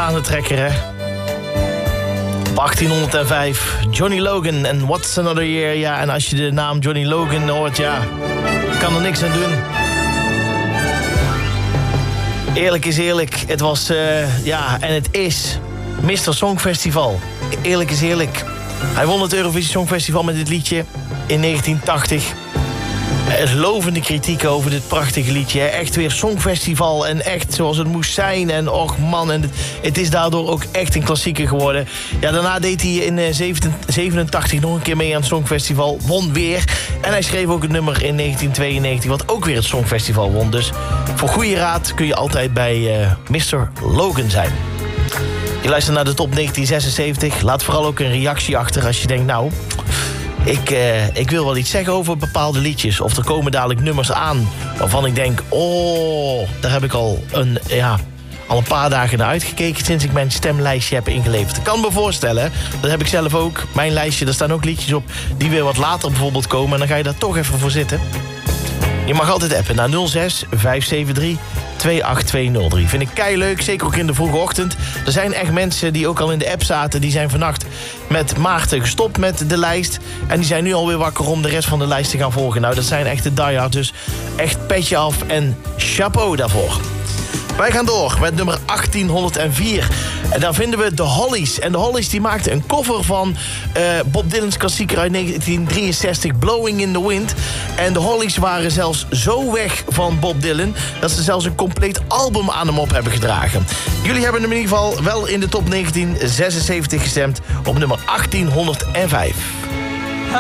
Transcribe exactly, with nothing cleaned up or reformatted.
tranentrekker, hè? Op achttienhonderdvijf, Johnny Logan en What's Another Year. Ja, en als je de naam Johnny Logan hoort, ja, kan er niks aan doen. Eerlijk is eerlijk, het was, uh, ja, en het is mister Songfestival. Eerlijk is eerlijk. Hij won het Eurovisie Songfestival met dit liedje in negentien tachtig. Er is lovende kritiek over dit prachtige liedje. Echt weer Songfestival en echt zoals het moest zijn. En och man, en het, het is daardoor ook echt een klassieker geworden. Ja, daarna deed hij in uh, zevenentachtig nog een keer mee aan het Songfestival. Won weer. En hij schreef ook het nummer in negentien tweeënnegentig... wat ook weer het Songfestival won. Dus voor goede raad kun je altijd bij uh, mister Logan zijn. Je luistert naar de top negentien zesenzeventig. Laat vooral ook een reactie achter als je denkt... nou, ik, uh, ik wil wel iets zeggen over bepaalde liedjes. Of er komen dadelijk nummers aan waarvan ik denk... oh, daar heb ik al een, ja, al een paar dagen naar uitgekeken... sinds ik mijn stemlijstje heb ingeleverd. Ik kan me voorstellen, dat heb ik zelf ook. Mijn lijstje, daar staan ook liedjes op die weer wat later bijvoorbeeld komen... en dan ga je daar toch even voor zitten. Je mag altijd appen naar nul zes vijf zeven drie twee acht twee nul drie. Vind ik keileuk, zeker ook in de vroege ochtend. Er zijn echt mensen die ook al in de app zaten... die zijn vannacht met Maarten gestopt met de lijst... en die zijn nu alweer wakker om de rest van de lijst te gaan volgen. Nou, dat zijn echt de diehards, dus echt petje af en chapeau daarvoor. Wij gaan door met nummer achttienhonderdvier. En daar vinden we de Hollies. En de Hollies die maakten een cover van uh, Bob Dylan's klassieker uit negentien drieënzestig... Blowing in the Wind. En de Hollies waren zelfs zo weg van Bob Dylan... dat ze zelfs een compleet album aan hem op hebben gedragen. Jullie hebben hem in ieder geval wel in de top negentien zesenzeventig gestemd... op nummer achttienhonderdvijf.